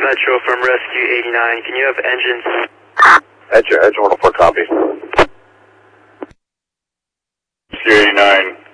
Metro from Rescue 89. Can you have engines? Edge 104, copy. Rescue 89.